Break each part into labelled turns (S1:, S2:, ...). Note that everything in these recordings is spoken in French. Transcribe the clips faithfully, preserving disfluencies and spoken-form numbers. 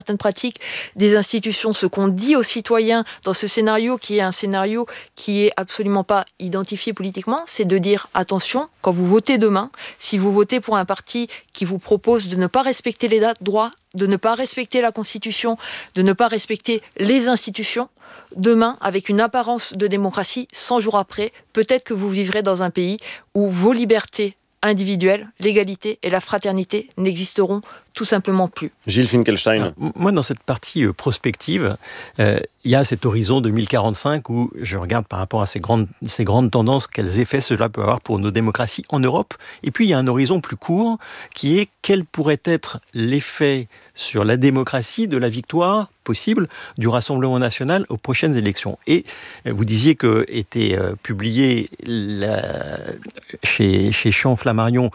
S1: certaines pratiques des institutions. Ce qu'on dit aux citoyens dans ce scénario, qui est un scénario qui est absolument pas identifié politiquement, c'est de dire attention, quand vous votez demain, si vous votez pour un parti qui vous propose de ne pas respecter les droits, de ne pas respecter la Constitution, de ne pas respecter les institutions, demain, avec une apparence de démocratie, cent jours après, peut-être que vous vivrez dans un pays où vos libertés individuelles, l'égalité et la fraternité n'existeront tout simplement plus.
S2: Gilles Finkelstein.
S3: Alors, moi, dans cette partie euh, prospective, euh, il y a cet horizon deux mille quarante-cinq où je regarde par rapport à ces grandes, ces grandes tendances, quels effets cela peut avoir pour nos démocraties en Europe. Et puis, il y a un horizon plus court qui est quel pourrait être l'effet sur la démocratie de la victoire possible du Rassemblement national aux prochaines élections. Et vous disiez que était euh, publié la, chez, chez Champ Flammarion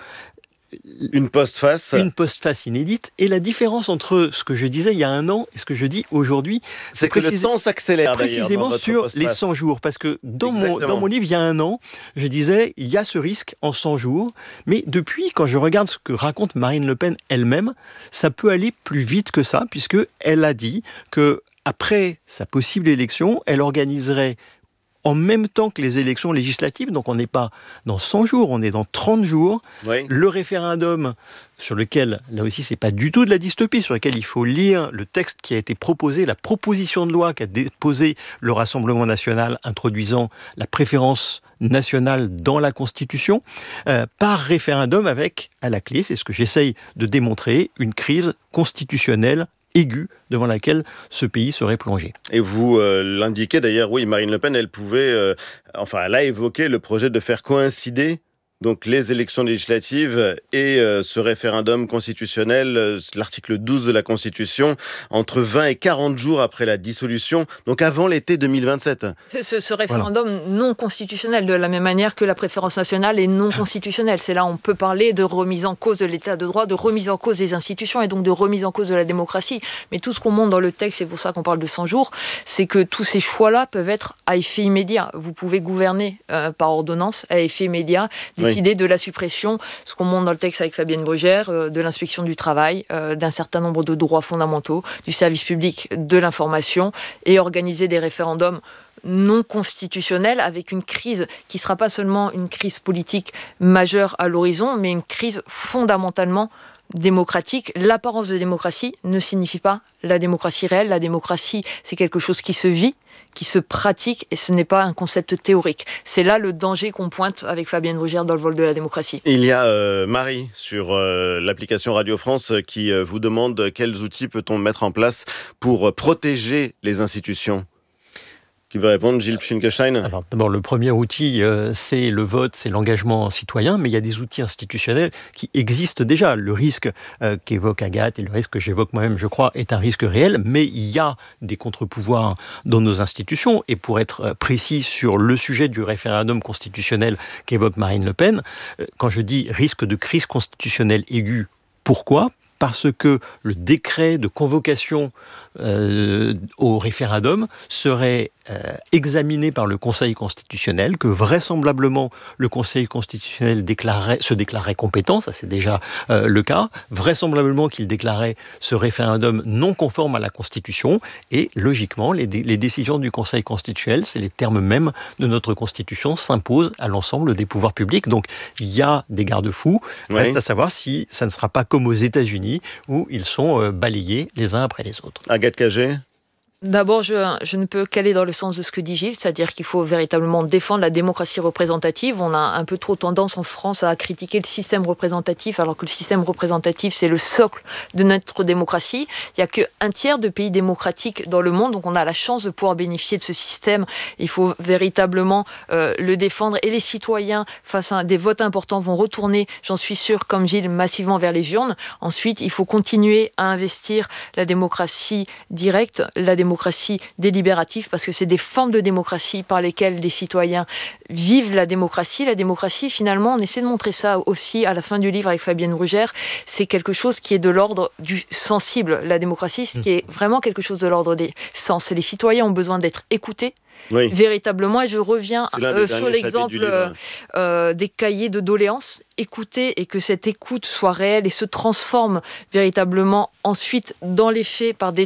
S2: Une postface.
S3: Une postface inédite. Et la différence entre ce que je disais il y a un an et ce que je dis aujourd'hui,
S2: c'est,
S3: c'est
S2: que
S3: précis...
S2: le temps s'accélère
S3: c'est précisément sur les cent jours. Parce que dans mon, dans mon livre, il y a un an, je disais, il y a ce risque en cent jours. Mais depuis, quand je regarde ce que raconte Marine Le Pen elle-même, ça peut aller plus vite que ça, puisqu'elle a dit qu'après sa possible élection, elle organiserait en même temps que les élections législatives, donc on n'est pas dans cent jours, on est dans trente jours, oui. Le référendum sur lequel, là aussi, c'est pas du tout de la dystopie, sur lequel il faut lire le texte qui a été proposé, la proposition de loi qu'a déposé le Rassemblement national introduisant la préférence nationale dans la Constitution, euh, par référendum avec, à la clé, c'est ce que j'essaye de démontrer, une crise constitutionnelle aiguë devant laquelle ce pays serait plongé.
S2: Et vous euh, l'indiquez d'ailleurs, oui, Marine Le Pen, elle pouvait, euh, enfin, elle a évoqué le projet de faire coïncider donc les élections législatives et euh, ce référendum constitutionnel, euh, l'article douze de la Constitution, entre vingt et quarante jours après la dissolution, donc avant l'été deux mille vingt-sept.
S1: Ce, ce référendum voilà. non constitutionnel, de la même manière que la préférence nationale est non constitutionnelle. C'est là où on peut parler de remise en cause de l'état de droit, de remise en cause des institutions et donc de remise en cause de la démocratie. Mais tout ce qu'on montre dans le texte, c'est pour ça qu'on parle de cent jours, c'est que tous ces choix-là peuvent être à effet immédiat. Vous pouvez gouverner euh, par ordonnance à effet immédiat, décider oui. de la suppression, ce qu'on montre dans le texte avec Fabienne Brugère, euh, de l'inspection du travail, euh, d'un certain nombre de droits fondamentaux, du service public de l'information, et organiser des référendums non constitutionnels avec une crise qui ne sera pas seulement une crise politique majeure à l'horizon, mais une crise fondamentalement démocratique. L'apparence de démocratie ne signifie pas la démocratie réelle. La démocratie, c'est quelque chose qui se vit, qui se pratique, et ce n'est pas un concept théorique. C'est là le danger qu'on pointe avec Fabienne Brugère dans le vol de la démocratie.
S2: Il y a euh, Marie sur euh, l'application Radio France qui euh, vous demande quels outils peut-on mettre en place pour protéger les institutions. Qui va répondre, Gilles Finkelstein?
S3: Alors d'abord, le premier outil, euh, c'est le vote, c'est l'engagement citoyen, mais il y a des outils institutionnels qui existent déjà. Le risque euh, qu'évoque Agathe et le risque que j'évoque moi-même, je crois, est un risque réel, mais il y a des contre-pouvoirs dans nos institutions. Et pour être précis sur le sujet du référendum constitutionnel qu'évoque Marine Le Pen, euh, quand je dis risque de crise constitutionnelle aiguë, pourquoi ? Parce que le décret de convocation euh, au référendum serait euh, examiné par le Conseil constitutionnel, que vraisemblablement le Conseil constitutionnel déclarerait, se déclarerait compétent, ça c'est déjà euh, le cas, vraisemblablement qu'il déclarait ce référendum non conforme à la Constitution, et logiquement les, dé- les décisions du Conseil constitutionnel, c'est les termes mêmes de notre Constitution, s'imposent à l'ensemble des pouvoirs publics. Donc il y a des garde-fous, oui. Reste à savoir si ça ne sera pas comme aux États-Unis, où ils sont euh, balayés les uns après les autres.
S2: Agathe Cagé.
S1: D'abord, je, je ne peux qu'aller dans le sens de ce que dit Gilles, c'est-à-dire qu'il faut véritablement défendre la démocratie représentative. On a un peu trop tendance en France à critiquer le système représentatif, alors que le système représentatif, c'est le socle de notre démocratie. Il n'y a qu'un tiers de pays démocratiques dans le monde, donc on a la chance de pouvoir bénéficier de ce système. Il faut véritablement euh, le défendre, et les citoyens, face à des votes importants, vont retourner, j'en suis sûre, comme Gilles, massivement vers les urnes. Ensuite, il faut continuer à investir la démocratie directe, la démocratie démocratie délibérative, parce que c'est des formes de démocratie par lesquelles les citoyens vivent la démocratie. La démocratie, finalement, on essaie de montrer ça aussi à la fin du livre avec Fabienne Brugère, c'est quelque chose qui est de l'ordre du sensible. La démocratie, ce qui est vraiment quelque chose de l'ordre des sens. Les citoyens ont besoin d'être écoutés, oui. véritablement, et je reviens euh, sur l'exemple euh, euh, des cahiers de doléances. Écouter et que cette écoute soit réelle et se transforme véritablement ensuite dans les faits par des